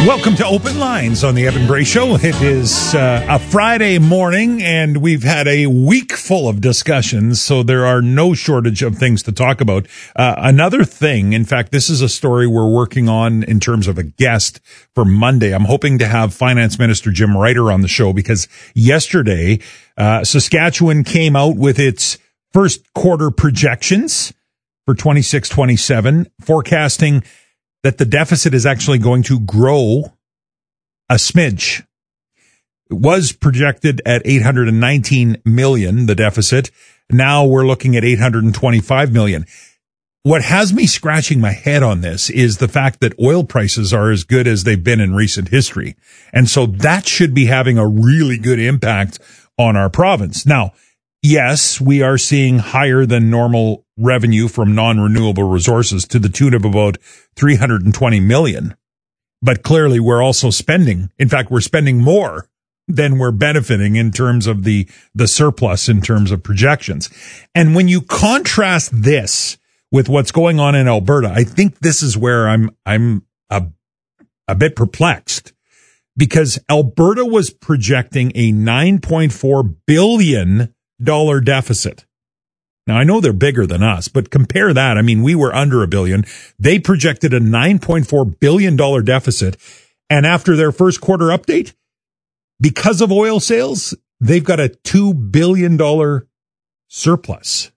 Welcome to Open Lines on the Evan Gray Show. It is a Friday morning, and we've had a week full of discussions, so there are no shortage of things to talk about. Another thing, in fact, this is a story we're working on in terms of a guest for Monday. I'm hoping to have Finance Minister Jim Ryder on the show because yesterday, Saskatchewan came out with its first quarter projections for 26-27, forecasting that the deficit is actually going to grow a smidge. It was projected at 819 million, the deficit. Now we're looking at 825 million. What has me scratching my head on this is the fact that oil prices are as good as they've been in recent history. And so that should be having a really good impact on our province. Now, yes, we are seeing higher than normal revenue from non-renewable resources to the tune of about 320 million. But clearly we're also spending. In fact, we're spending more than we're benefiting in terms of the surplus in terms of projections. And when you contrast this with what's going on in Alberta, I think this is where I'm a bit perplexed, because Alberta was projecting a $9.4 billion deficit. Now, I know they're bigger than us, but compare that. I mean, we were under $1 billion. They projected a $9.4 billion deficit. And after their first quarter update, because of oil sales, they've got a $2 billion surplus.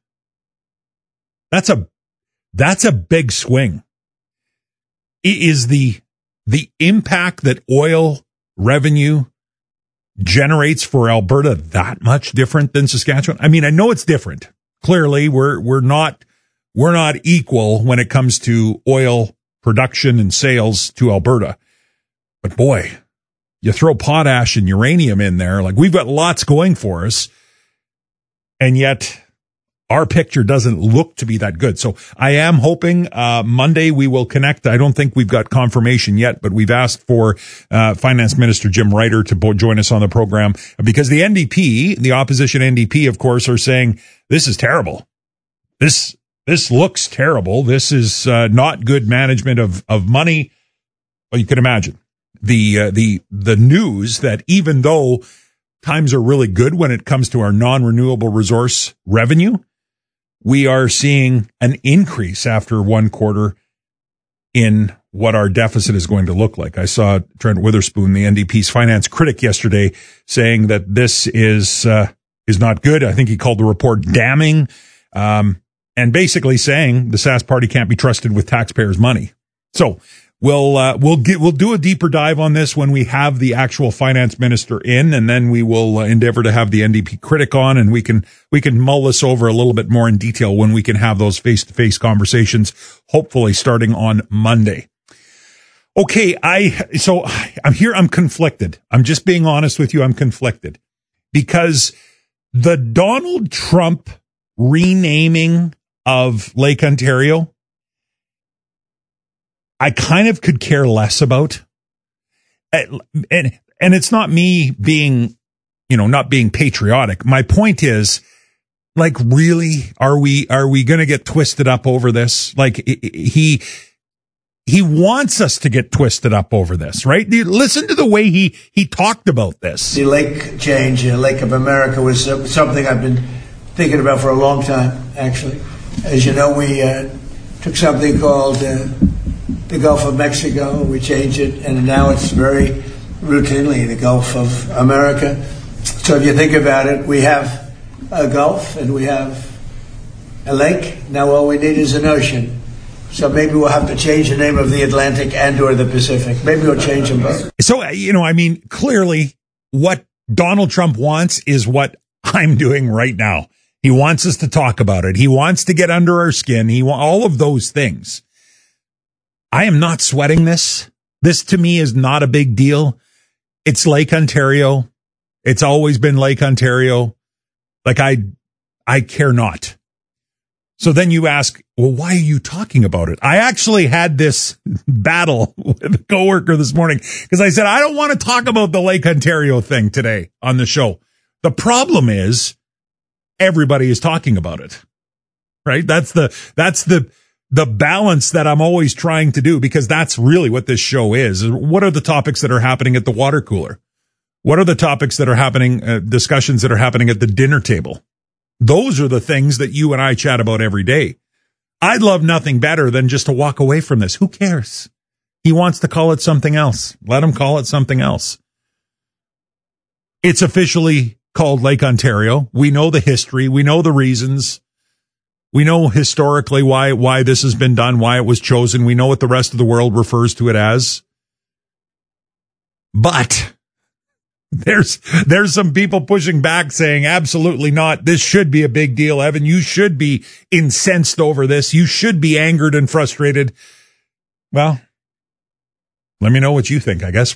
That's a big swing. Is the impact that oil revenue generates for Alberta that much different than Saskatchewan? I mean, I know it's different. Clearly, we're not equal when it comes to oil production and sales to Alberta. But boy, you throw potash and uranium in there, like we've got lots going for us, and yet our picture doesn't look to be that good. So I am hoping Monday we will connect. I don't think we've got confirmation yet, but we've asked for Finance Minister Jim Ryder to join us on the program, because the NDP, the opposition NDP, of course, are saying this is terrible. This looks terrible. This is not good management of money. Well, you can imagine the news that even though times are really good when it comes to our non-renewable resource revenue, we are seeing an increase after one quarter in what our deficit is going to look like. I saw Trent Witherspoon, the NDP's finance critic, yesterday saying that this is not good. I think he called the report damning, and basically saying the Sask party can't be trusted with taxpayers' money. So we'll do a deeper dive on this when we have the actual finance minister in, and then we will endeavor to have the NDP critic on, and we can mull this over a little bit more in detail when we can have those face-to-face conversations, hopefully starting on Monday. Okay, I'm here. I'm conflicted. I'm just being honest with you. I'm conflicted because the Donald Trump renaming of Lake Ontario, I kind of could care less about. And it's not me being, not being patriotic. My point is, like, really, are we going to get twisted up over this? Like, he wants us to get twisted up over this, right? Listen to the way he talked about this. The lake change, Lake of America, was something I've been thinking about for a long time, actually. As you know, we took something called the Gulf of Mexico. We changed it, and now it's very routinely the Gulf of America. So if you think about it, we have a Gulf and we have a lake. Now all we need is an ocean. So maybe we'll have to change the name of the Atlantic and or the Pacific. Maybe we'll change them both. So, clearly what Donald Trump wants is what I'm doing right now. He wants us to talk about it. He wants to get under our skin. All of those things. I am not sweating this. This to me is not a big deal. It's Lake Ontario. It's always been Lake Ontario. Like I care not. So then you ask, well, why are you talking about it? I actually had this battle with a coworker this morning because I said, I don't want to talk about the Lake Ontario thing today on the show. The problem is everybody is talking about it, right? That's the the balance that I'm always trying to do, because that's really what this show is. What are the topics that are happening at the water cooler? What are the topics that are happening, discussions that are happening at the dinner table? Those are the things that you and I chat about every day. I'd love nothing better than just to walk away from this. Who cares? He wants to call it something else. Let him call it something else. It's officially called Lake Ontario. We know the history. We know the reasons. We know historically why this has been done, why it was chosen. We know what the rest of the world refers to it as. But there's some people pushing back saying, absolutely not. This should be a big deal, Evan. You should be incensed over this. You should be angered and frustrated. Well, let me know what you think, I guess.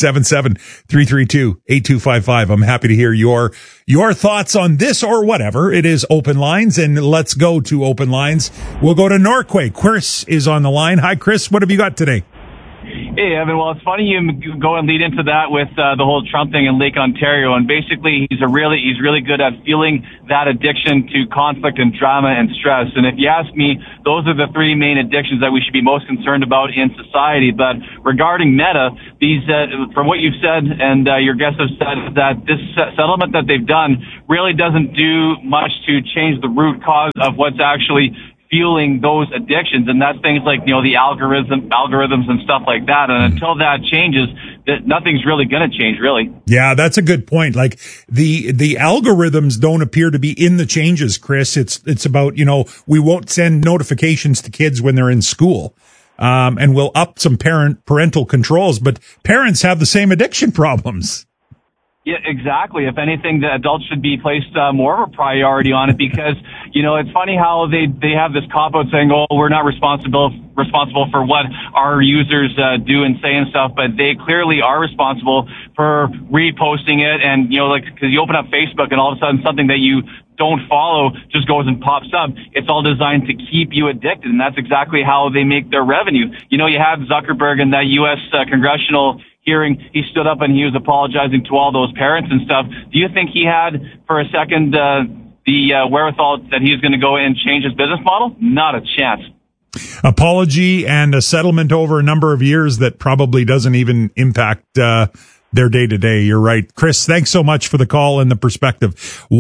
1-877-332-8255. I'm happy to hear your thoughts on this or whatever. It is Open Lines, and let's go to Open Lines. We'll go to Norquay. Chris is on the line. Hi, Chris. What have you got today? Hey, Evan. Well, it's funny you go and lead into that with the whole Trump thing in Lake Ontario. And basically, he's really good at feeling that addiction to conflict and drama and stress. And if you ask me, those are the three main addictions that we should be most concerned about in society. But regarding Meta, these, from what you've said and your guests have said, that this settlement that they've done really doesn't do much to change the root cause of what's actually fueling those addictions, and that's things like, the algorithms and stuff like that. And until that changes, that nothing's really going to change, really. Yeah, that's a good point. Like the algorithms don't appear to be in the changes, Chris. It's about, we won't send notifications to kids when they're in school. And we'll up some parental controls, but parents have the same addiction problems. Yeah, exactly. If anything, the adults should be placed more of a priority on it, because, it's funny how they have this cop-out saying, oh, we're not responsible for what our users do and say and stuff, but they clearly are responsible for reposting it. And, because you open up Facebook and all of a sudden something that you don't follow just goes and pops up. It's all designed to keep you addicted, and that's exactly how they make their revenue. You have Zuckerberg in that U.S. congressional hearing. He stood up and he was apologizing to all those parents and stuff. Do you think he had, for a second, the wherewithal that he's going to go and change his business model? Not a chance. Apology and a settlement over a number of years that probably doesn't even impact their day-to-day. You're right. Chris, thanks so much for the call and the perspective.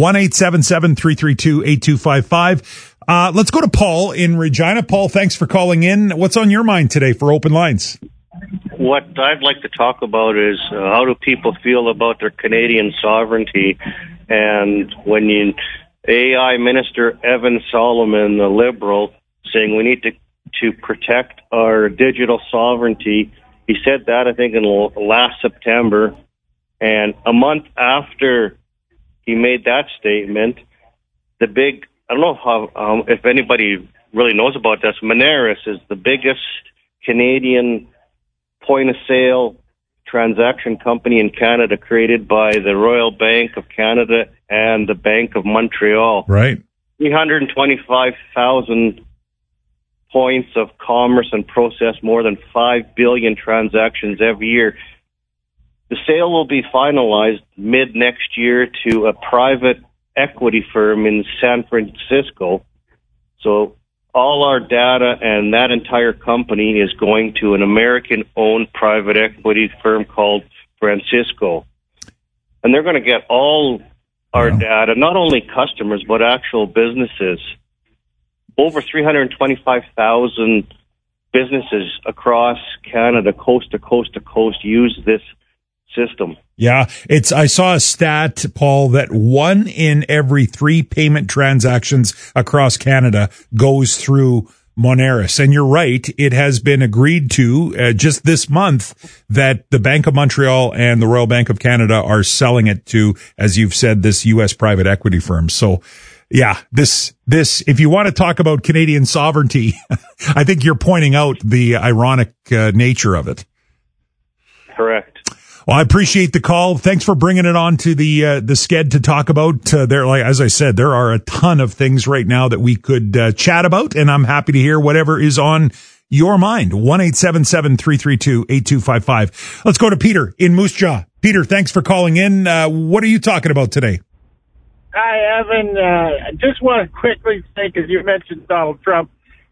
1-877-332-8255. Let's go to Paul in Regina. Paul, thanks for calling in. What's on your mind today for Open Lines? What I'd like to talk about is how do people feel about their Canadian sovereignty? And when AI Minister Evan Solomon, the Liberal, saying we need to protect our digital sovereignty, he said that, I think, in last September. And a month after he made that statement, I don't know how if anybody really knows about this, Moneris is the biggest Canadian point-of-sale transaction company in Canada, created by the Royal Bank of Canada and the Bank of Montreal. Right. 325,000 points of commerce and process more than 5 billion transactions every year. The sale will be finalized mid-next year to a private equity firm in San Francisco. So all our data and that entire company is going to an American-owned private equity firm called Francisco. And they're going to get all our data, not only customers, but actual businesses. Over 325,000 businesses across Canada, coast to coast to coast, use this system. Yeah, I saw a stat, Paul, that 1 in every 3 payment transactions across Canada goes through Moneris. And you're right, it has been agreed to just this month that the Bank of Montreal and the Royal Bank of Canada are selling it to, as you've said, this U.S. private equity firm. So yeah, this, if you want to talk about Canadian sovereignty, I think you're pointing out the ironic nature of it. Correct. Well, I appreciate the call. Thanks for bringing it on to the sked to talk about. There, like as I said, there are a ton of things right now that we could chat about, and I'm happy to hear whatever is on your mind. 1-877-332-8255. Let's go to Peter in Moose Jaw. Peter, thanks for calling in. What are you talking about today? Hi, Evan. I just want to quickly say, because you mentioned Donald Trump,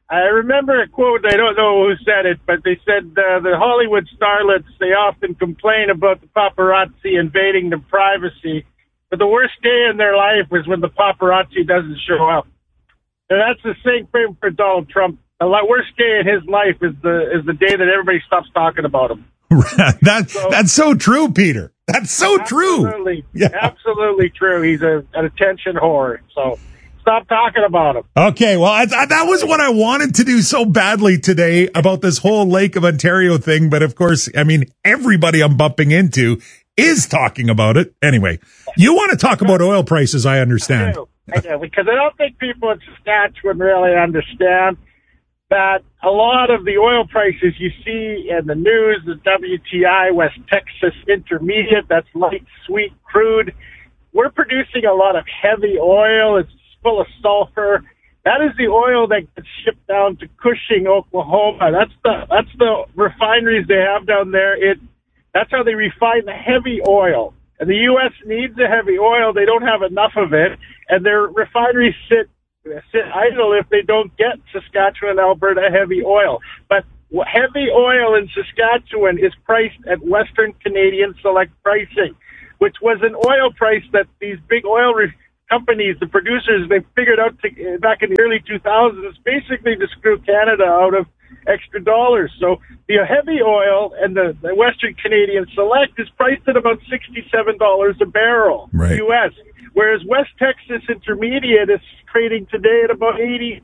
I remember a quote, I don't know who said it, but they said the Hollywood starlets, they often complain about the paparazzi invading their privacy, but the worst day in their life is when the paparazzi doesn't show up. And that's the same thing for Donald Trump. The worst day in his life is the day that everybody stops talking about him. That's so true, Peter. That's so true. Yeah. Absolutely true. He's an attention whore. So stop talking about him. Okay, well, that was what I wanted to do so badly today about this whole Lake of Ontario thing. But of course, I mean, everybody I'm bumping into is talking about it. Anyway, you want to talk about oil prices, I understand. I do, because I don't think people in Saskatchewan really understand that a lot of the oil prices you see in the news, the WTI, West Texas Intermediate, that's light sweet crude, we're producing a lot of heavy oil. It's full of sulfur. That is the oil that gets shipped down to Cushing, Oklahoma. That's the refineries they have down there. That's how they refine the heavy oil. And the U.S. needs the heavy oil. They don't have enough of it, and their refineries sit idle if they don't get Saskatchewan and Alberta heavy oil. But heavy oil in Saskatchewan is priced at Western Canadian Select pricing, which was an oil price that these big oil companies, the producers, they figured out back in the early 2000s, basically to screw Canada out of extra dollars. So the heavy oil and the Western Canadian Select is priced at about $67 a barrel, right, U.S., whereas West Texas Intermediate is trading today at about $84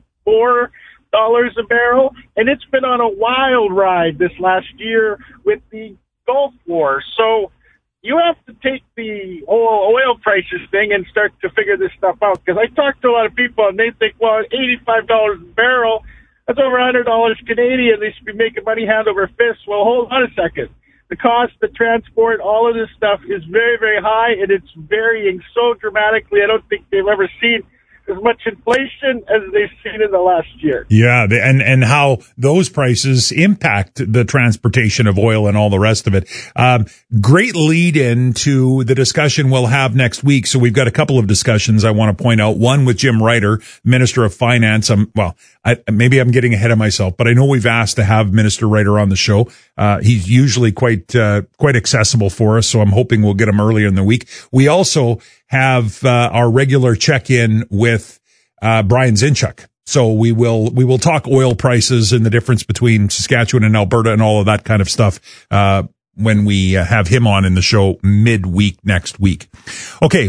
a barrel, and it's been on a wild ride this last year with the Gulf War. So you have to take the whole oil prices thing and start to figure this stuff out. Because I talk to a lot of people, and they think, well, $85 a barrel, that's over $100 Canadian. They should be making money hand over fist. Well, hold on a second. The cost, the transport, all of this stuff is very, very high, and it's varying so dramatically. I don't think they've ever seen as much inflation as they've seen in the last year. Yeah, and how those prices impact the transportation of oil and all the rest of it. Great lead in to the discussion we'll have next week. So we've got a couple of discussions I want to point out. One with Jim Ryder, Minister of Finance. Maybe I'm getting ahead of myself, but I know we've asked to have Minister Ryder on the show. He's usually quite accessible for us, so I'm hoping we'll get him earlier in the week. We also have our regular check-in with Brian Zinchuk. So we will talk oil prices and the difference between Saskatchewan and Alberta and all of that kind of stuff when we have him on in the show midweek next week. Okay,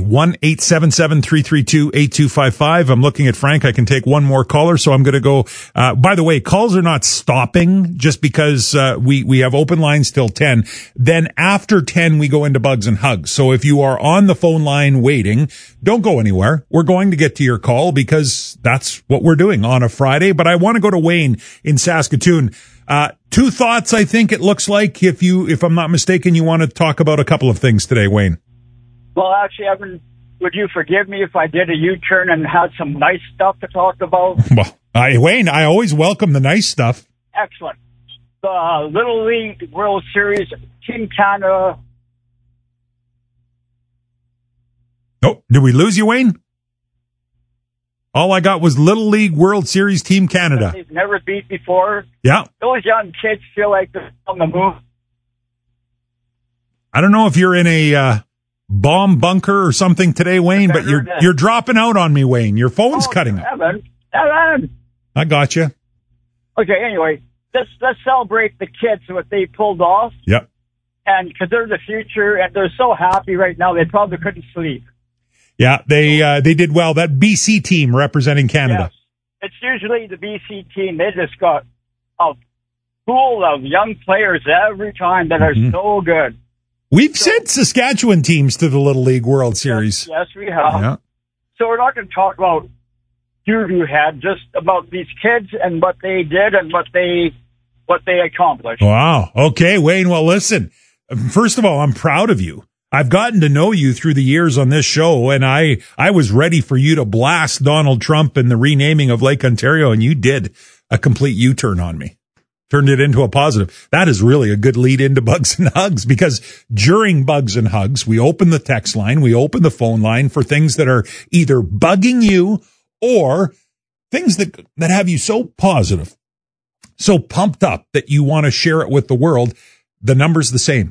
1-877-332-8255. I'm looking at Frank. I can take one more caller, so I'm going to go. By the way, calls are not stopping just because we have open lines till 10. Then after 10, we go into Bugs and Hugs. So if you are on the phone line waiting, don't go anywhere. We're going to get to your call because that's what we're doing on a Friday. But I want to go to Wayne in Saskatoon. Two thoughts, I think it looks like. If I'm not mistaken, you want to talk about a couple of things today, Wayne. Well, actually, Evan, would you forgive me if I did a U-turn and had some nice stuff to talk about? Well, Wayne, I always welcome the nice stuff. Excellent. The Little League World Series, Team Canada. Oh, did we lose you, Wayne? All I got was Little League World Series Team Canada. They've never beat before. Yeah. Those young kids feel like they're on the move. I don't know if you're in a bomb bunker or something today, Wayne, but you're dropping out on me, Wayne. Your phone's cutting out. Evan. I got you. Okay, anyway, let's celebrate the kids, what they pulled off. Yep. And because they're the future, and they're so happy right now, they probably couldn't sleep. Yeah, they did well. That BC team representing Canada. Yes. It's usually the BC team. They just got a pool of young players every time that are so good. We've sent Saskatchewan teams to the Little League World Series. Yes, we have. Yeah. So we're not going to talk about you had, just about these kids and what they did and what they accomplished. Wow. Okay, Wayne. Well, listen, first of all, I'm proud of you. I've gotten to know you through the years on this show, and I was ready for you to blast Donald Trump and the renaming of Lake Ontario, and you did a complete U-turn on me. Turned it into a positive. That is really a good lead into Bugs and Hugs, because during Bugs and Hugs, we open the text line, we open the phone line for things that are either bugging you or things that have you so positive, so pumped up that you want to share it with the world. The number's the same,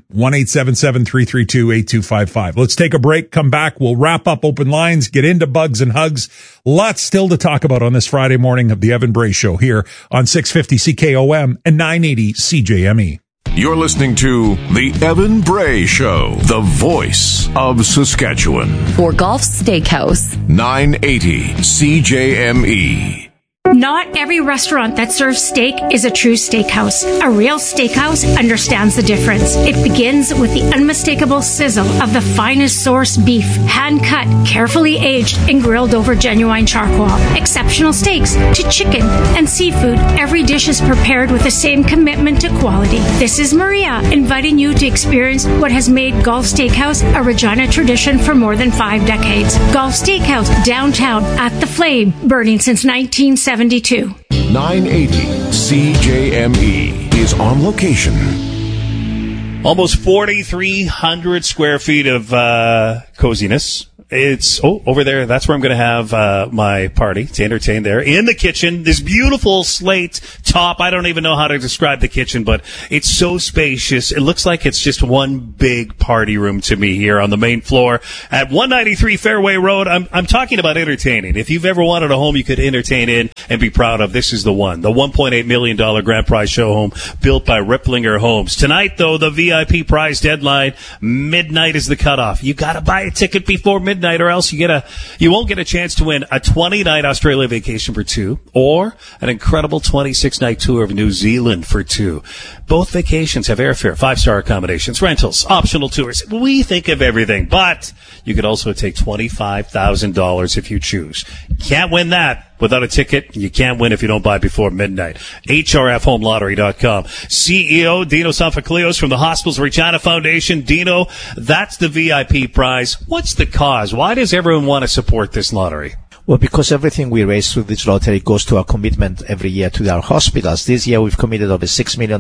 1-877-332-8255. Let's take a break, come back. We'll wrap up open lines, get into bugs and hugs. Lots still to talk about on this Friday morning of the Evan Bray Show here on 650 CKOM and 980 CJME. You're listening to the Evan Bray Show, the voice of Saskatchewan. For Gulf Steakhouse, 980 CJME. Not every restaurant that serves steak is a true steakhouse. A real steakhouse understands the difference. It begins with the unmistakable sizzle of the finest source beef, hand-cut, carefully aged, and grilled over genuine charcoal. Exceptional steaks to chicken and seafood. Every dish is prepared with the same commitment to quality. This is Maria, inviting you to experience what has made Gulf Steakhouse a Regina tradition for more than 5 decades. Gulf Steakhouse, downtown, at the Flame, burning since 1972. 980 CJME is on location. Almost 4,300 square feet of coziness. It's over there. That's where I'm going to have my party to entertain there in the kitchen. This beautiful slate top. I don't even know how to describe the kitchen, but it's so spacious. It looks like it's just one big party room to me here on the main floor at 193 Fairway Road. I'm talking about entertaining. If you've ever wanted a home you could entertain in and be proud of, this is the one. The $1.8 million grand prize show home built by Ripplinger Homes. Tonight, though, the VIP prize deadline, midnight is the cutoff. You got to buy a ticket before midnight, or else you won't get a chance to win a 20-night Australia vacation for 2 or an incredible 26-night tour of New Zealand for 2. Both vacations have airfare, 5-star accommodations, rentals, optional tours. We think of everything, but you could also take $25,000 if you choose. Can't win that without a ticket. You can't win if you don't buy before midnight. HRFHomeLottery.com. CEO Dino Sanfacleos from the Hospitals Regina Foundation. Dino, that's the VIP prize. What's the cause? Why does everyone want to support this lottery? Well, because everything we raise through this lottery goes to our commitment every year to our hospitals. This year we've committed over $6 million,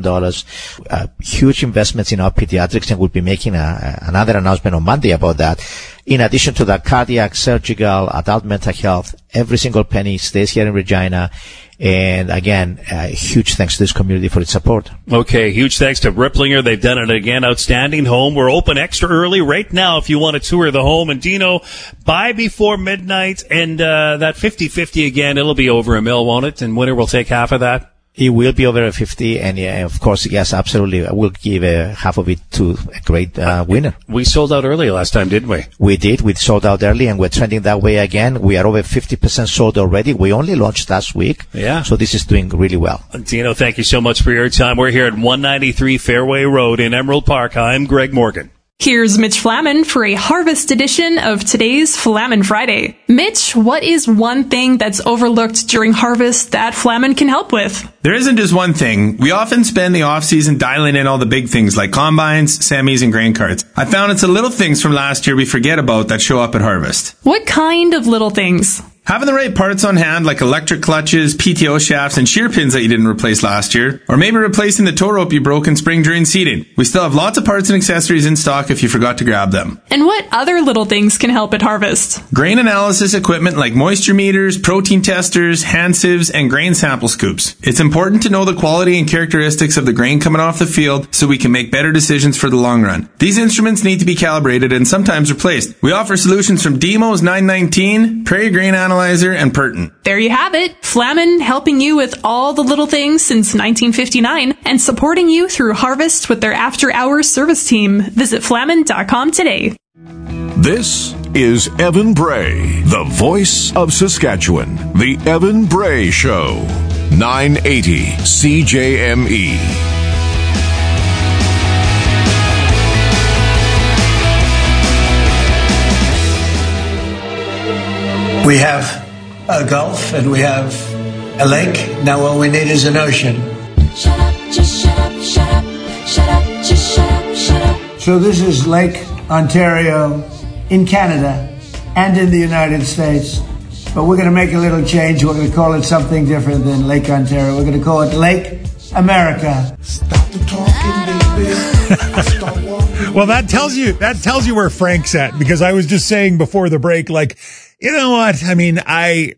huge investments in our pediatrics, and we'll be making another announcement on Monday about that. In addition to that, cardiac, surgical, adult mental health, every single penny stays here in Regina. And again, huge thanks to this community for its support. Okay, huge thanks to Ripplinger. They've done it again. Outstanding home. We're open extra early right now if you want to tour the home. And Dino, buy before midnight, and that 50-50 again, it'll be over $1 million, won't it? And winner will take half of that? It will be over 50, and of course, yes, absolutely. We'll give half of it to a great winner. We sold out early last time, didn't we? We did. We sold out early, and we're trending that way again. We are over 50% sold already. We only launched last week. Yeah. So this is doing really well. Dino, thank you so much for your time. We're here at 193 Fairway Road in Emerald Park. I'm Greg Morgan. Here's Mitch Flaman for a harvest edition of today's Flaman Friday. Mitch, what is one thing that's overlooked during harvest that Flaman can help with? There isn't just one thing. We often spend the off-season dialing in all the big things like combines, semis, and grain carts. I found it's the little things from last year we forget about that show up at harvest. What kind of little things? Having the right parts on hand, like electric clutches, PTO shafts, and shear pins that you didn't replace last year. Or maybe replacing the tow rope you broke in spring during seeding. We still have lots of parts and accessories in stock if you forgot to grab them. And what other little things can help at harvest? Grain analysis equipment like moisture meters, protein testers, hand sieves, and grain sample scoops. It's important to know the quality and characteristics of the grain coming off the field so we can make better decisions for the long run. These instruments need to be calibrated and sometimes replaced. We offer solutions from Demos 919, Prairie Grain Analyzer, and Pertin. There you have it. Flaman helping you with all the little things since 1959 and supporting you through harvest with their after-hours service team. Visit Flaman.com today. This is Evan Bray, the voice of Saskatchewan. The Evan Bray Show, 980 CJME. We have a Gulf and we have a lake. Now all we need is an ocean. Shut up, just shut up, shut up, shut up, just shut up, shut up. So this is Lake Ontario in Canada and in the United States. But we're going to make a little change. We're going to call it something different than Lake Ontario. We're going to call it Lake America. Stop the talking, baby. Well, that tells you where Frank's at, because I was just saying before the break, like, you know what? I mean,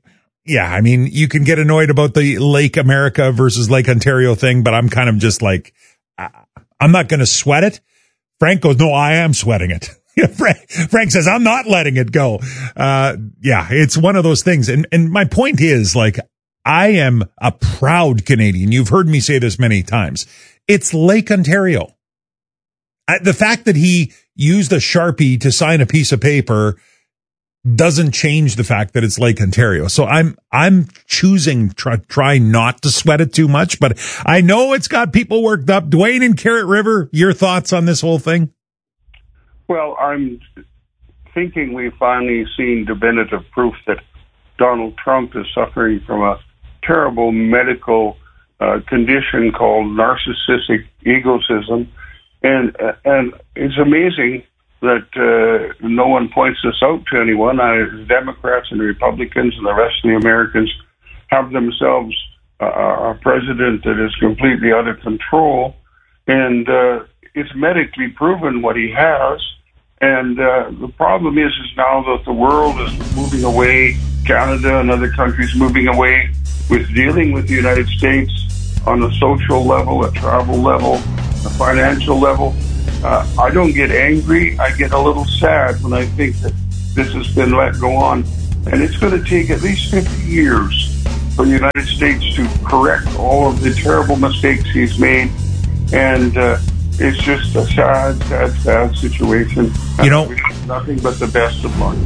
yeah, I mean, you can get annoyed about the Lake America versus Lake Ontario thing, but I'm kind of just like, I'm not going to sweat it. Frank goes, no, I am sweating it. Frank says, I'm not letting it go. Yeah, it's one of those things. And my point is, like, I am a proud Canadian. You've heard me say this many times. It's Lake Ontario. The fact that he used a Sharpie to sign a piece of paper doesn't change the fact that it's Lake Ontario. So I'm choosing try not to sweat it too much, but I know it's got people worked up. Dwayne in Carrot River, your thoughts on this whole thing? Well, I'm thinking we've finally seen definitive proof that Donald Trump is suffering from a terrible medical condition called narcissistic egotism. And it's amazing that no one points this out to anyone. Democrats and Republicans and the rest of the Americans have themselves a president that is completely out of control. And it's medically proven what he has. And the problem is now that the world is moving away, Canada and other countries moving away with dealing with the United States on a social level, a travel level, a financial level. I don't get angry. I get a little sad when I think that this has been let go on. And it's going to take at least 50 years for the United States to correct all of the terrible mistakes he's made. And it's just a sad situation. You know, we have nothing but the best of luck.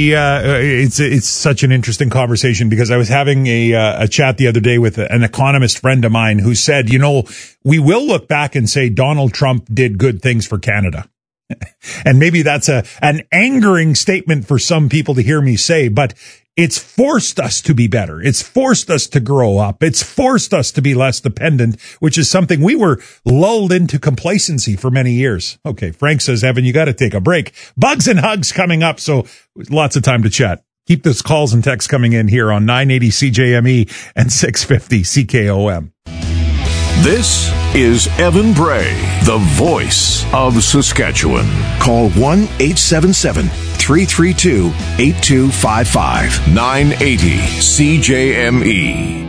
It's such an interesting conversation because I was having a chat the other day with an economist friend of mine who said, you know, we will look back and say Donald Trump did good things for Canada. And maybe that's an angering statement for some people to hear me say, but it's forced us to be better. It's forced us to grow up. It's forced us to be less dependent, which is something we were lulled into complacency for many years. Okay, Frank says, Evan, you got to take a break. Bugs and Hugs coming up, so lots of time to chat. Keep those calls and texts coming in here on 980 CJME and 650 CKOM. This is Evan Bray, the voice of Saskatchewan. Call 1-877-332-8255. 980 CJME.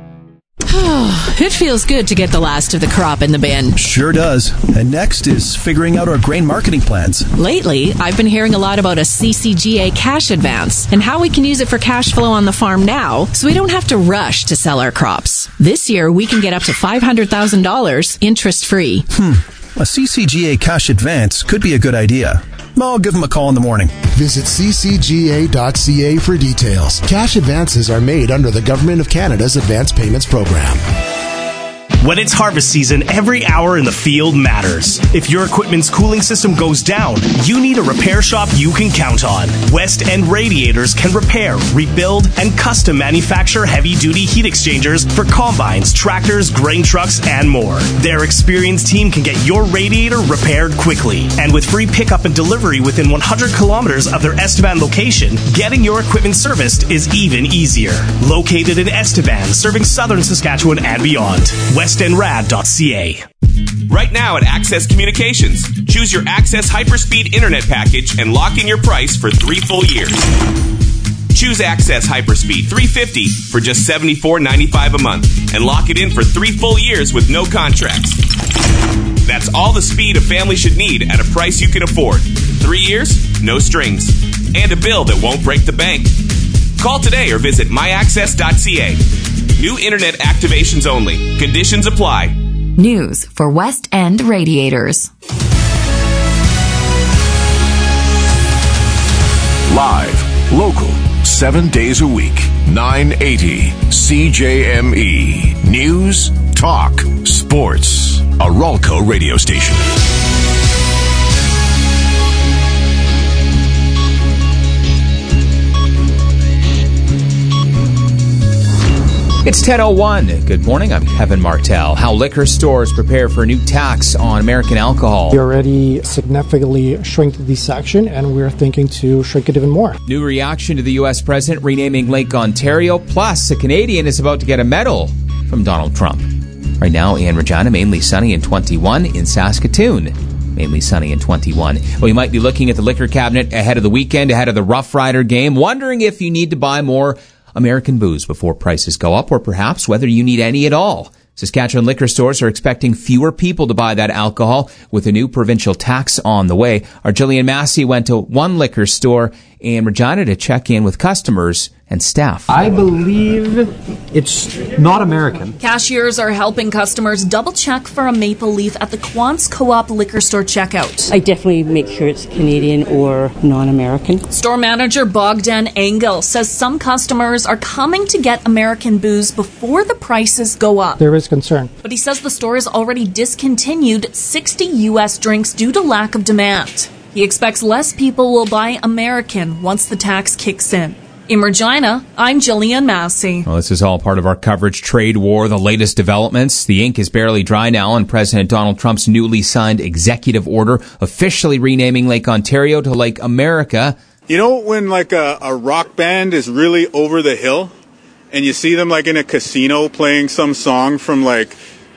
It feels good to get the last of the crop in the bin. Sure does. And next is figuring out our grain marketing plans. Lately, I've been hearing a lot about a CCGA cash advance and how we can use it for cash flow on the farm now so we don't have to rush to sell our crops. This year, we can get up to $500,000 interest-free. A CCGA cash advance could be a good idea. I'll give them a call in the morning. Visit ccga.ca for details. Cash advances are made under the Government of Canada's Advance Payments Program. When it's harvest season, every hour in the field matters. If your equipment's cooling system goes down, you need a repair shop you can count on. West End Radiators can repair, rebuild, and custom manufacture heavy-duty heat exchangers for combines, tractors, grain trucks, and more. Their experienced team can get your radiator repaired quickly. And with free pickup and delivery within 100 kilometers of their Estevan location, getting your equipment serviced is even easier. Located in Estevan, serving southern Saskatchewan and beyond. WestEndRad.ca. Right now at Access Communications, choose your Access Hyperspeed Internet package and lock in your price for 3 full years. Choose Access Hyperspeed 350 for just $74.95 a month and lock it in for 3 full years with no contracts. That's all the speed a family should need at a price you can afford. 3 years, no strings, and a bill that won't break the bank. Call today or visit myaccess.ca. New internet activations only. Conditions apply. News for West End Radiators. Live, local, 7 days a week. 980 CJME. News, talk, sports. A Ralco radio station. It's 10:01. Good morning. I'm Kevin Martell. How liquor stores prepare for a new tax on American alcohol. We already significantly shrank the section, and we're thinking to shrink it even more. New reaction to the U.S. president renaming Lake Ontario. Plus, a Canadian is about to get a medal from Donald Trump. Right now in Regina, mainly sunny and 21. In Saskatoon, mainly sunny and 21. Well, you might be looking at the liquor cabinet ahead of the weekend, ahead of the Rough Rider game, wondering if you need to buy more American booze before prices go up, or perhaps whether you need any at all. Saskatchewan liquor stores are expecting fewer people to buy that alcohol with a new provincial tax on the way. Our Jillian Massey went to one liquor store in Regina to check in with customers and staff. I believe it's not American. Cashiers are helping customers double check for a maple leaf at the Quance Co-op liquor store checkout. I definitely make sure it's Canadian or non-American. Store manager Bogdan Engel says some customers are coming to get American booze before the prices go up. There is concern. But he says the store has already discontinued 60 U.S. drinks due to lack of demand. He expects less people will buy American once the tax kicks in. In Regina, I'm Jillian Massey. Well, this is all part of our coverage. Trade war, the latest developments. The ink is barely dry now on President Donald Trump's newly signed executive order officially renaming Lake Ontario to Lake America. You know when like a rock band is really over the hill and you see them like in a casino playing some song from like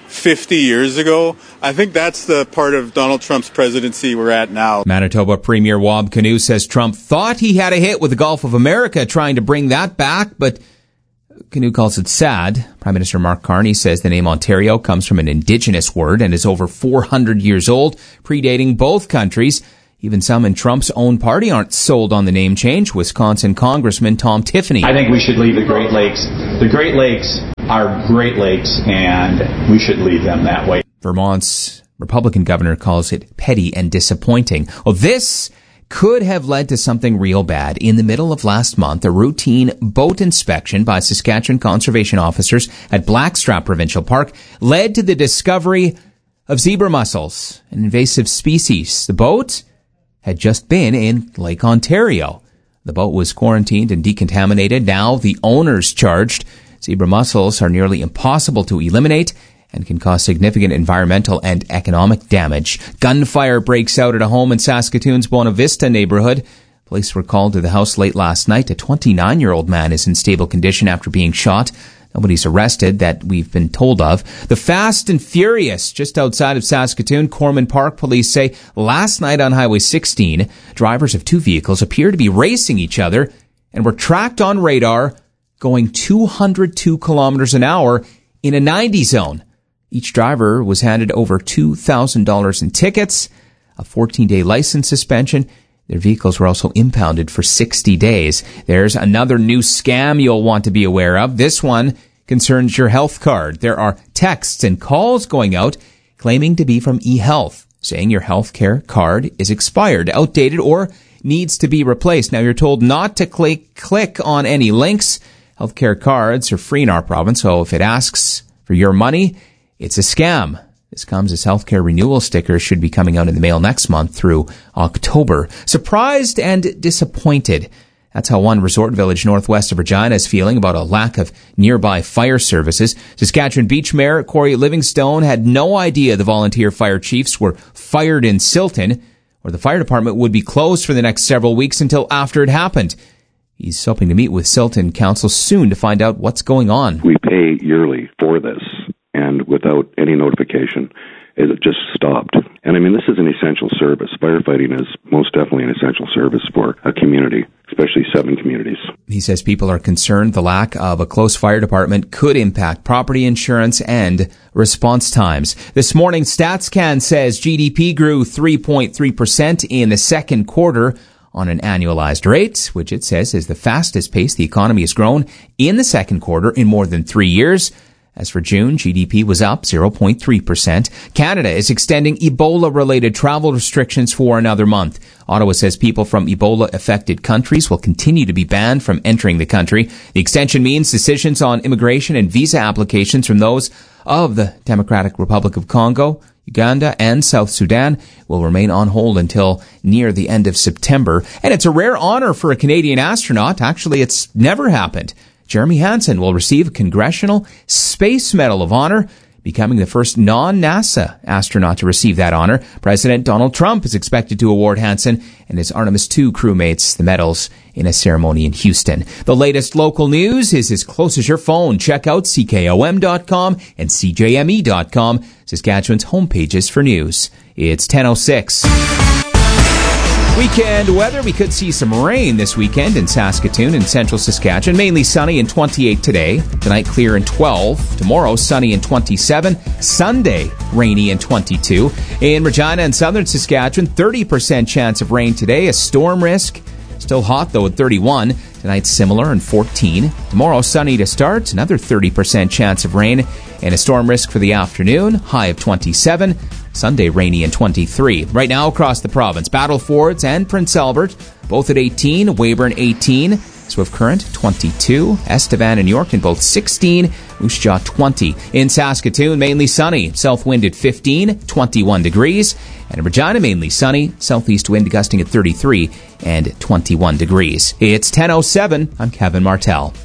50 years ago? I think that's the part of Donald Trump's presidency we're at now. Manitoba Premier Wab Kinew says Trump thought he had a hit with the Gulf of America trying to bring that back, but Kinew calls it sad. Prime Minister Mark Carney says the name Ontario comes from an Indigenous word and is over 400 years old, predating both countries. Even some in Trump's own party aren't sold on the name change. Wisconsin Congressman Tom Tiffany. I think we should leave the Great Lakes. The Great Lakes are Great Lakes, and we should leave them that way. Vermont's Republican governor calls it petty and disappointing. Well, this could have led to something real bad. In the middle of last month, a routine boat inspection by Saskatchewan conservation officers at Blackstrap Provincial Park led to the discovery of zebra mussels, an invasive species. The boat had just been in Lake Ontario. The boat was quarantined and decontaminated. Now the owner's charged. Zebra mussels are nearly impossible to eliminate and can cause significant environmental and economic damage. Gunfire breaks out at a home in Saskatoon's Buena Vista neighborhood. Police were called to the house late last night. A 29-year-old man is in stable condition after being shot. Nobody's arrested that we've been told of. The Fast and Furious, just outside of Saskatoon, Corman Park police say last night on Highway 16, drivers of two vehicles appear to be racing each other and were tracked on radar going 202 kilometers an hour in a 90 zone. Each driver was handed over $2,000 in tickets, a 14-day license suspension. Their vehicles were also impounded for 60 days. There's another new scam you'll want to be aware of. This one concerns your health card. There are texts and calls going out claiming to be from eHealth, saying your healthcare card is expired, outdated, or needs to be replaced. Now, you're told not to click on any links. Healthcare cards are free in our province, so if it asks for your money, it's a scam. This comes as healthcare renewal stickers should be coming out in the mail next month through October. Surprised and disappointed. That's how one resort village northwest of Regina is feeling about a lack of nearby fire services. Saskatchewan Beach Mayor Corey Livingstone had no idea the volunteer fire chiefs were fired in Silton, where the fire department would be closed for the next several weeks until after it happened. He's hoping to meet with Silton Council soon to find out what's going on. We pay yearly for this, and without any notification, it just stopped. And I mean, this is an essential service. Firefighting is most definitely an essential service for a community, especially 7 communities. He says people are concerned the lack of a close fire department could impact property insurance and response times. This morning, StatsCan says GDP grew 3.3% in the second quarter on an annualized rate, which it says is the fastest pace the economy has grown in the second quarter in more than 3 years. As for June, GDP was up 0.3%. Canada is extending Ebola-related travel restrictions for another month. Ottawa says people from Ebola-affected countries will continue to be banned from entering the country. The extension means decisions on immigration and visa applications from those of the Democratic Republic of Congo, Uganda, and South Sudan will remain on hold until near the end of September. And it's a rare honor for a Canadian astronaut. Actually, it's never happened. Jeremy Hansen will receive a Congressional Space Medal of Honor, becoming the first non-NASA astronaut to receive that honor. President Donald Trump is expected to award Hansen and his Artemis II crewmates the medals in a ceremony in Houston. The latest local news is as close as your phone. Check out CKOM.com and CJME.com, Saskatchewan's homepages for news. It's 10:06. Weekend weather, we could see some rain this weekend in Saskatoon and central Saskatchewan. Mainly sunny and 28 today. Tonight clear and 12. Tomorrow sunny and 27. Sunday rainy and 22. In Regina and southern Saskatchewan, 30% chance of rain today. A storm risk. Still hot though at 31. Tonight similar and 14. Tomorrow sunny to start. Another 30% chance of rain and a storm risk for the afternoon. High of 27. Sunday rainy and 23. Right now across the province, Battlefords and Prince Albert, both at 18, Weyburn 18, Swift Current 22, Estevan and Yorkton both 16, Moose Jaw 20. In Saskatoon, mainly sunny, south wind at 15, 21 degrees, and in Regina, mainly sunny, southeast wind gusting at 33 and 21 degrees. It's 10:07. I'm Kevin Martell.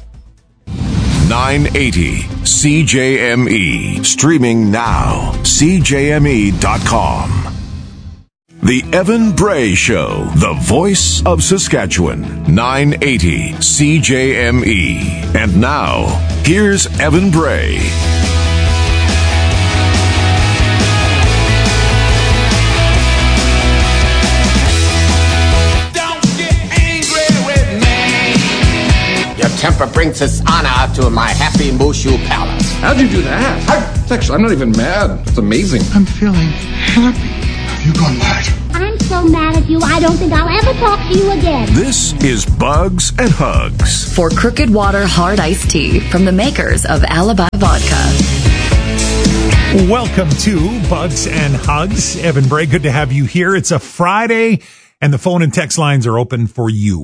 980 CJME. Streaming now. CJME.com. The Evan Bray Show. The voice of Saskatchewan. 980 CJME. And now, here's Evan Bray. Temper brings us honor to my happy Mushu palace. How'd you do that? I'm not even mad. It's amazing. I'm feeling happy. Have you gone mad? I'm so mad at you, I don't think I'll ever talk to you again. This is Bugs and Hugs. For Crooked Water Hard Iced Tea from the makers of Alibi Vodka. Welcome to Bugs and Hugs. Evan Bray, good to have you here. It's a Friday. And the phone and text lines are open for you.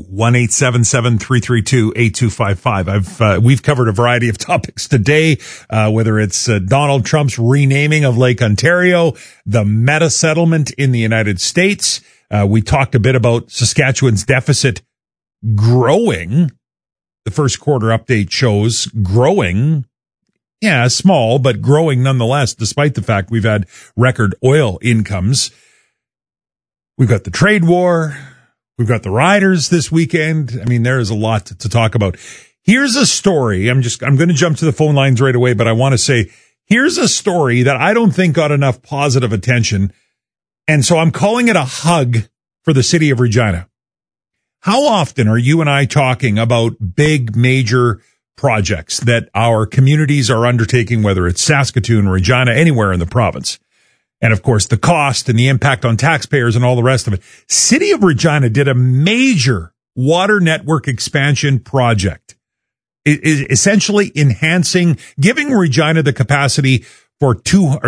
1-877-332-8255. We've covered a variety of topics today, whether it's Donald Trump's renaming of Lake Ontario, the meta settlement in the United States. We talked a bit about Saskatchewan's deficit growing. The first quarter update shows growing. Yeah, small, but growing nonetheless, despite the fact we've had record oil incomes. We've got the trade war. We've got the riders this weekend. I mean, there is a lot to talk about. Here's a story. I'm going to jump to the phone lines right away, but I want to say, here's a story that I don't think got enough positive attention. And so I'm calling it a hug for the city of Regina. How often are you and I talking about big, major projects that our communities are undertaking, whether it's Saskatoon, Regina, anywhere in the province? And of course, the cost and the impact on taxpayers and all the rest of it. City of Regina did a major water network expansion project. It is essentially enhancing, giving Regina the capacity for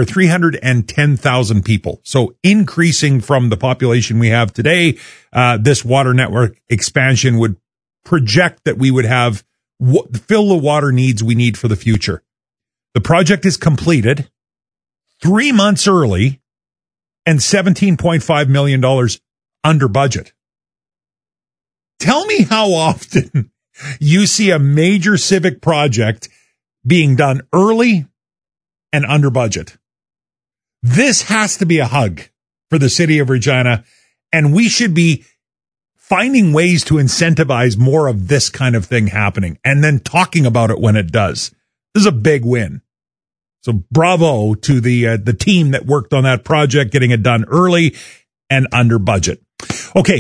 310,000 people. So increasing from the population we have today, this water network expansion would project that we would have fill the water needs we need for the future. The project is completed 3 months early and $17.5 million under budget. Tell me how often you see a major civic project being done early and under budget. This has to be a hug for the city of Regina, and we should be finding ways to incentivize more of this kind of thing happening and then talking about it when it does. This is a big win. So bravo to the team that worked on that project, getting it done early and under budget. Okay,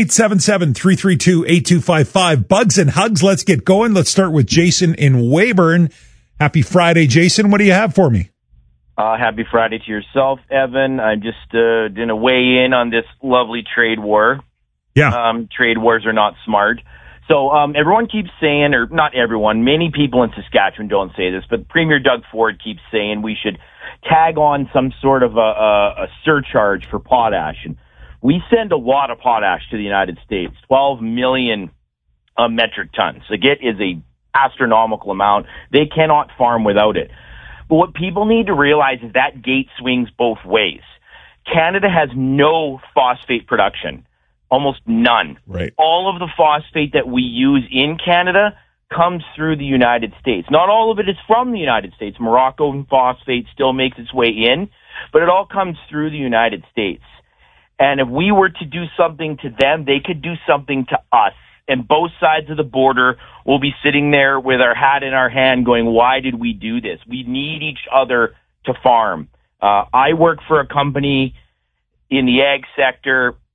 1-877-332-8255. Bugs and Hugs, let's get going. Let's start with Jason in Weyburn. Happy Friday, Jason. What do you have for me? Happy Friday to yourself, Evan. I'm just going to weigh in on this lovely trade war. Yeah. Trade wars are not smart. So everyone keeps saying, or not everyone, many people in Saskatchewan don't say this, but Premier Doug Ford keeps saying we should tag on some sort of a surcharge for potash. And we send a lot of potash to the United States, 12 million metric tons. Again, it is a astronomical amount. They cannot farm without it. But what people need to realize is that gate swings both ways. Canada has no phosphate production. Almost none. Right. All of the phosphate that we use in Canada comes through the United States. Not all of it is from the United States. Moroccan phosphate still makes its way in, but it all comes through the United States. And if we were to do something to them, they could do something to us. And both sides of the border will be sitting there with our hat in our hand going, why did we do this? We need each other to farm. I work for a company in the ag sector.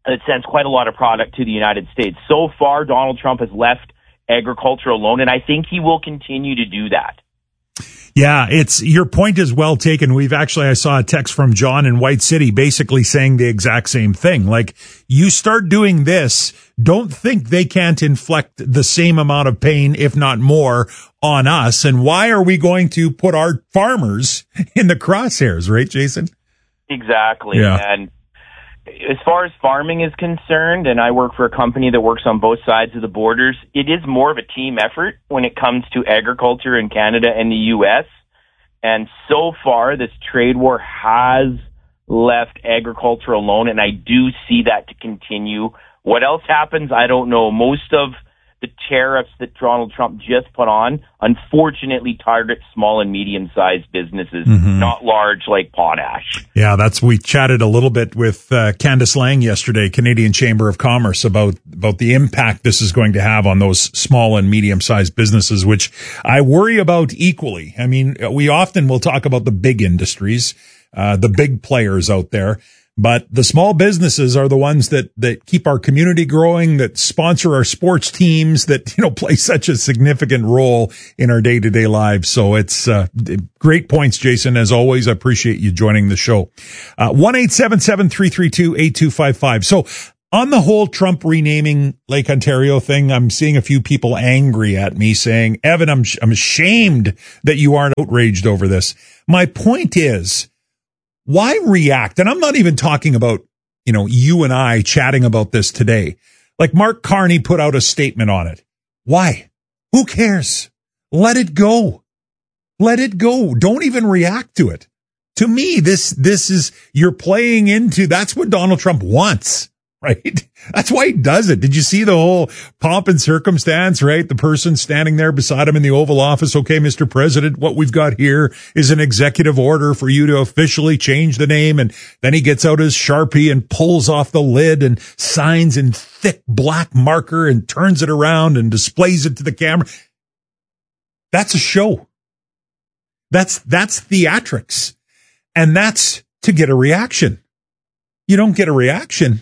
that sends quite a lot of product to the United States. So far, Donald Trump has left agriculture alone, and I think he will continue to do that. Yeah, your point is well taken. I saw a text from John in White City basically saying the exact same thing. Like, you start doing this, don't think they can't inflict the same amount of pain, if not more, on us. And why are we going to put our farmers in the crosshairs, right, Jason? Exactly. Yeah. And as far as farming is concerned, and I work for a company that works on both sides of the borders, it is more of a team effort when it comes to agriculture in Canada and the U.S. And so far, this trade war has left agriculture alone, and I do see that to continue. What else happens, I don't know. Most of the tariffs that Donald Trump just put on, unfortunately, target small and medium-sized businesses, not large like potash. Yeah, we chatted a little bit with Candice Lang yesterday, Canadian Chamber of Commerce, about the impact this is going to have on those small and medium-sized businesses, which I worry about equally. I mean, we often will talk about the big industries, the big players out there. But the small businesses are the ones that keep our community growing, that sponsor our sports teams, that, play such a significant role in our day-to-day lives. So it's, great points, Jason. As always, I appreciate you joining the show. 1-877-332-8255. So on the whole Trump renaming Lake Ontario thing, I'm seeing a few people angry at me saying, Evan, I'm ashamed that you aren't outraged over this. My point is, why react? And I'm not even talking about, you and I chatting about this today. Like Mark Carney put out a statement on it. Why? Who cares? Let it go. Let it go. Don't even react to it. To me, this is, you're playing into, that's what Donald Trump wants, right? That's why he does it. Did you see the whole pomp and circumstance, right? The person standing there beside him in the Oval Office. Okay, Mr. President, what we've got here is an executive order for you to officially change the name. And then he gets out his Sharpie and pulls off the lid and signs in thick black marker and turns it around and displays it to the camera. That's a show. That's theatrics. And that's to get a reaction. You don't get a reaction,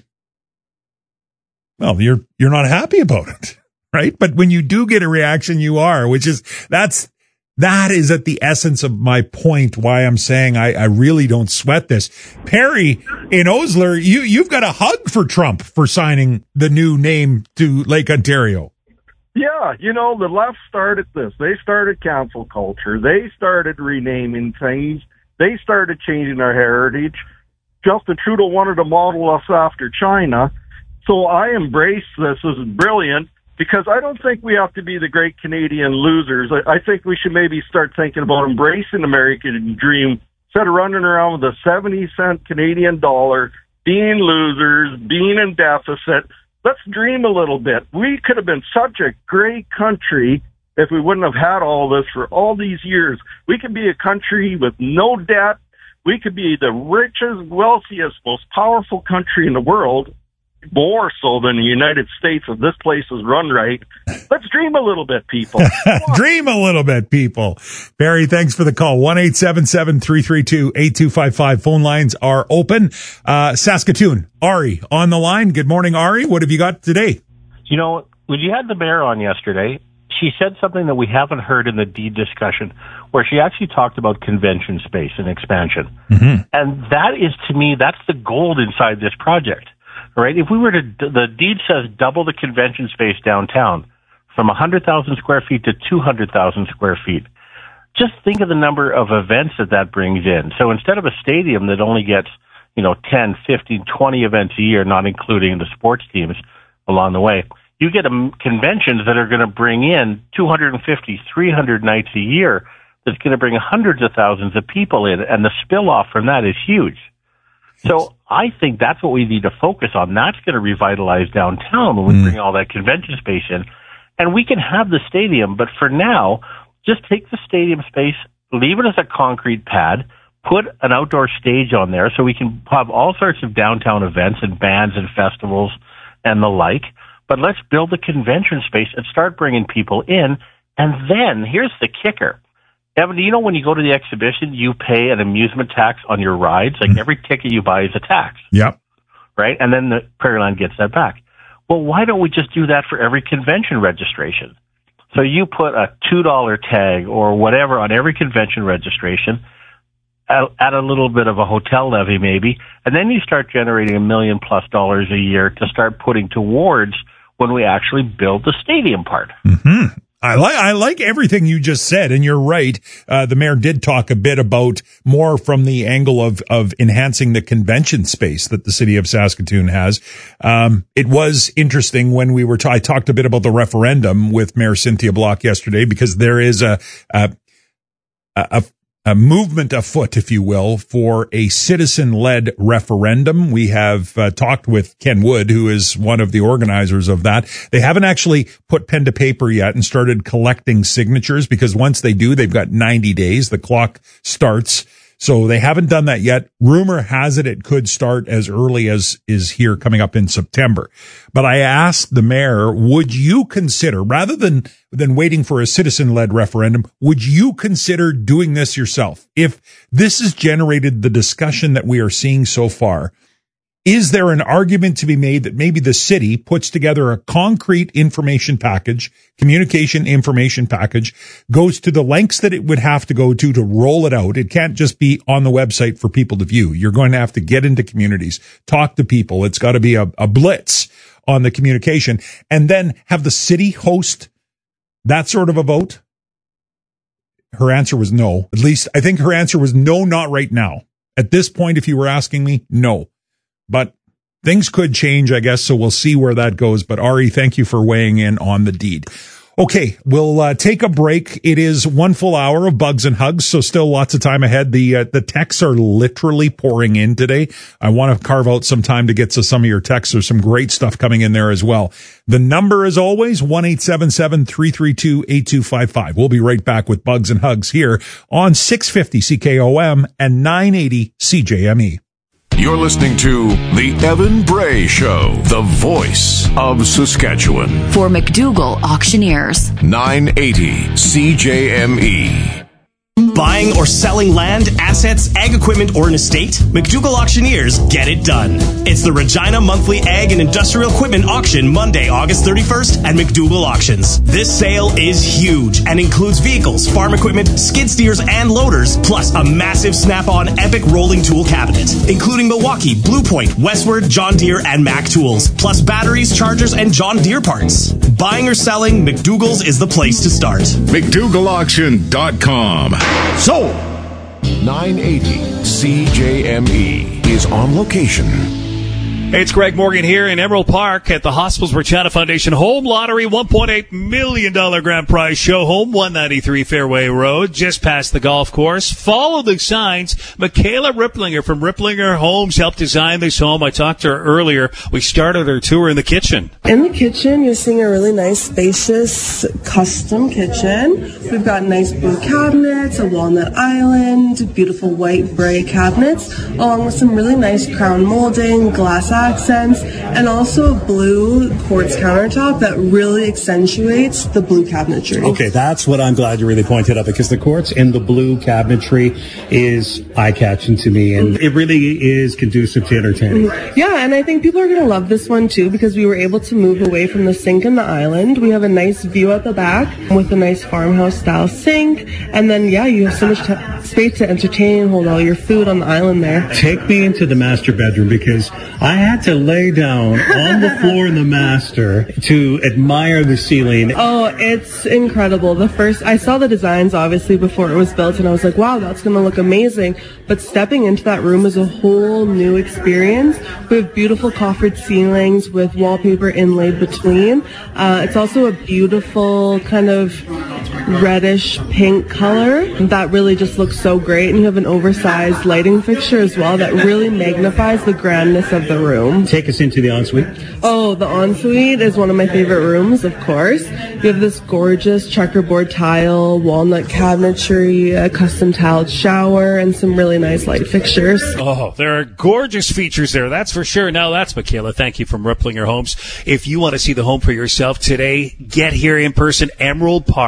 well, you're not happy about it, right? But when you do get a reaction, you are, that is at the essence of my point, why I'm saying I really don't sweat this. Perry in Osler, you've got a hug for Trump for signing the new name to Lake Ontario. Yeah, the left started this. They started cancel culture. They started renaming things. They started changing our heritage. Justin Trudeau wanted to model us after China. So I embrace this as brilliant because I don't think we have to be the great Canadian losers. I think we should maybe start thinking about embracing the American dream instead of running around with a 70-cent Canadian dollar, being losers, being in deficit. Let's dream a little bit. We could have been such a great country if we wouldn't have had all this for all these years. We could be a country with no debt. We could be the richest, wealthiest, most powerful country in the world, more so than the United States if this place is run right. Let's dream a little bit, people. Dream a little bit, people. Barry, thanks for the call. 1-877-332-8255. Phone lines are open. Saskatoon, Ari on the line. Good morning, Ari. What have you got today? When you had the mayor on yesterday, she said something that we haven't heard in the deed discussion, where she actually talked about convention space and expansion. Mm-hmm. And that is, to me, that's the gold inside this project. Right? If we were the deed says double the convention space downtown from 100,000 square feet to 200,000 square feet. Just think of the number of events that brings in. So instead of a stadium that only gets, 10, 15, 20 events a year, not including the sports teams along the way, you get conventions that are going to bring in 250, 300 nights a year that's going to bring hundreds of thousands of people in, and the spill-off from that is huge. So I think that's what we need to focus on. That's going to revitalize downtown when we bring all that convention space in. And we can have the stadium, but for now, just take the stadium space, leave it as a concrete pad, put an outdoor stage on there so we can have all sorts of downtown events and bands and festivals and the like. But let's build the convention space and start bringing people in. And then here's the kicker. Evan, when you go to the exhibition, you pay an amusement tax on your rides? Like every ticket you buy is a tax. Yep. right? And then the Prairieland gets that back. Well, why don't we just do that for every convention registration? So you put a $2 tag or whatever on every convention registration, add a little bit of a hotel levy maybe, and then you start generating $1 million+ a year to start putting towards when we actually build the stadium part. Mm-hmm. I like everything you just said, and you're right. The mayor did talk a bit about more from the angle of enhancing the convention space that the city of Saskatoon has. It was interesting when I talked a bit about the referendum with Mayor Cynthia Block yesterday, because there is a movement afoot, if you will, for a citizen-led referendum. We have talked with Ken Wood, who is one of the organizers of that. They haven't actually put pen to paper yet and started collecting signatures, because once they do, they've got 90 days. The clock starts. So they haven't done that yet. Rumor has it could start as early as is here coming up in September. But I asked the mayor, would you consider, rather than waiting for a citizen-led referendum, would you consider doing this yourself? If this has generated the discussion that we are seeing so far, is there an argument to be made that maybe the city puts together a concrete information package, communication information package, goes to the lengths that it would have to go to roll it out? It can't just be on the website for people to view. You're going to have to get into communities, talk to people. It's got to be a blitz on the communication, and then have the city host that sort of a vote. Her answer was no. At least I think her answer was no, not right now. At this point, if you were asking me, no. But things could change, I guess, so we'll see where that goes. But Ari, thank you for weighing in on the deed. Okay, we'll take a break. It is 1 full hour of Bugs and Hugs, so still lots of time ahead. The texts are literally pouring in today. I want to carve out some time to get to some of your texts. There's some great stuff coming in there as well. The number, as always, 1-877-332-8255. We'll be right back with Bugs and Hugs here on 650 CKOM and 980 CJME. You're listening to The Evan Bray Show, the voice of Saskatchewan. For McDougall Auctioneers. 980 CJME. Buying or selling land, assets, ag equipment, or an estate? McDougall Auctioneers get it done. It's the Regina Monthly Ag and Industrial Equipment Auction, Monday, August 31st at McDougall Auctions. This sale is huge and includes vehicles, farm equipment, skid steers, and loaders, plus a massive snap-on epic rolling tool cabinet, including Milwaukee, Blue Point, Westward, John Deere, and Mac tools, plus batteries, chargers, and John Deere parts. Buying or selling, McDougall's is the place to start. McDougallAuction.com. So, 980 CJME is on location. Hey, it's Greg Morgan here in Emerald Park at the Hospitals Regina Foundation Home Lottery $1.8 million grand prize show home, 193 Fairway Road, just past the golf course. Follow the signs. Michaela Ripplinger from Ripplinger Homes helped design this home. I talked to her earlier. We started our tour in the kitchen. In the kitchen, you're seeing a really nice, spacious, custom kitchen. We've got nice blue cabinets, a walnut island, beautiful white Bray cabinets, along with some really nice crown molding, glass accents, and also a blue quartz countertop that really accentuates the blue cabinetry. Okay, that's what I'm glad you really pointed out, because the quartz in the blue cabinetry is eye-catching to me, and it really is conducive to entertaining. Yeah, and I think people are going to love this one too, because we were able to move away from the sink and the island. We have a nice view at the back with a nice farmhouse-style sink, and then, yeah, you have so much space to entertain and hold all your food on the island there. Take me into the master bedroom, because I had to lay down on the floor in the master to admire the ceiling. Oh, it's incredible. I saw the designs obviously before it was built, and I was like, wow, that's going to look amazing. But stepping into that room is a whole new experience. We have beautiful coffered ceilings with wallpaper inlaid between. It's also a beautiful kind of reddish pink color that really just looks so great, and you have an oversized lighting fixture as well that really magnifies the grandness of the room. Take us into the ensuite. Oh, the ensuite is one of my favorite rooms, of course. You have this gorgeous checkerboard tile, walnut cabinetry, a custom tiled shower, and some really nice light fixtures. Oh, there are gorgeous features there, that's for sure. Now, that's Michaela. Thank you from Ripplinger Homes. If you want to see the home for yourself today, get here in person, Emerald Park, 5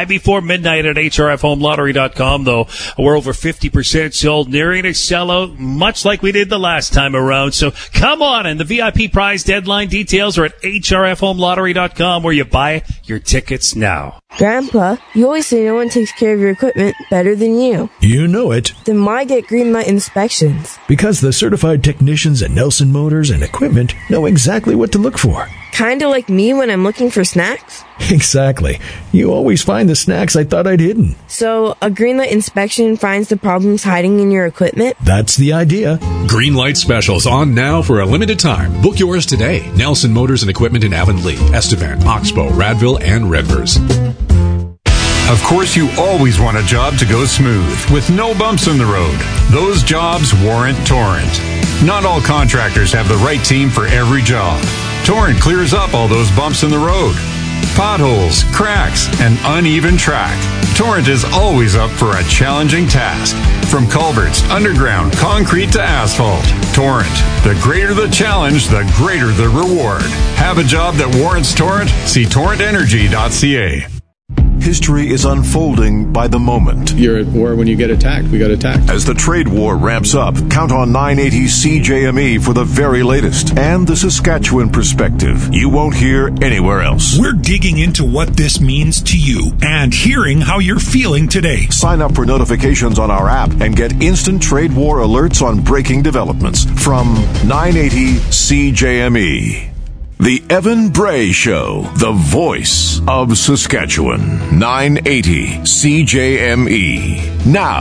before midnight at hrfhomelottery.com, though. We're over 50% sold, nearing a sellout, much like we did the last time around. So come on, and the VIP prize deadline details are at hrfhomelottery.com, where you buy your tickets now. Grandpa, you always say no one takes care of your equipment better than you. You know it. Then why get Greenlight inspections? Because the certified technicians at Nelson Motors and Equipment know exactly what to look for. Kinda like me when I'm looking for snacks? Exactly. You always find the snacks I thought I'd hidden. So, a Greenlight inspection finds the problems hiding in your equipment? That's the idea. Greenlight specials on now for a limited time. Book yours today. Nelson Motors and Equipment in Avonlea, Estevan, Oxbow, Radville, and Redvers. Of course, you always want a job to go smooth, with no bumps in the road. Those jobs warrant Torrent. Not all contractors have the right team for every job. Torrent clears up all those bumps in the road. Potholes, cracks, and uneven track. Torrent is always up for a challenging task. From culverts, underground, concrete to asphalt. Torrent. The greater the challenge, the greater the reward. Have a job that warrants Torrent? See torrentenergy.ca. History is unfolding by the moment. You're at war when you get attacked. We got attacked. As the trade war ramps up, count on 980 CJME for the very latest and the Saskatchewan perspective you won't hear anywhere else. We're digging into what this means to you and hearing how you're feeling today. Sign up for notifications on our app and get instant trade war alerts on breaking developments from 980 CJME. The Evan Bray Show, the voice of Saskatchewan. 980 CJME. Now.